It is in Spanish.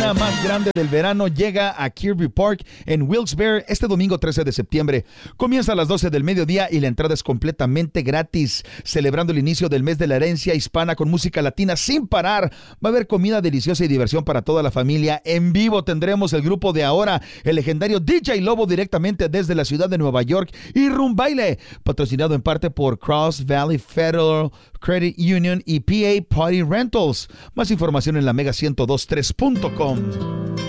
fiesta más grande del verano llega a Kirby Park en Wilkes-Barre este domingo 13 de septiembre. Comienza a las 12 del mediodía y la entrada es completamente gratis. Celebrando el inicio del mes de la herencia hispana con música latina sin parar. Va a haber comida deliciosa y diversión para toda la familia. En vivo tendremos el grupo de ahora, el legendario DJ Lobo directamente desde la ciudad de Nueva York y Rumbaile, patrocinado en parte por Cross Valley Federal Credit Union y PA Party Rentals. Más información en la mega1023.com.